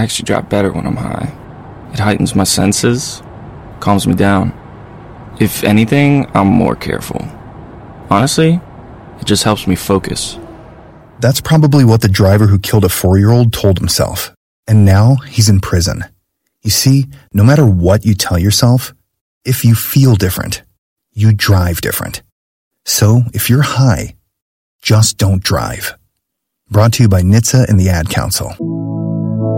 actually drive better when I'm high. It heightens my senses, calms me down. If anything, I'm more careful. Honestly, it just helps me focus. That's probably what the driver who killed a 4-year-old told himself. And now he's in prison. You see, no matter what you tell yourself, if you feel different, you drive different. So if you're high, just don't drive. Brought to you by NHTSA and the Ad Council.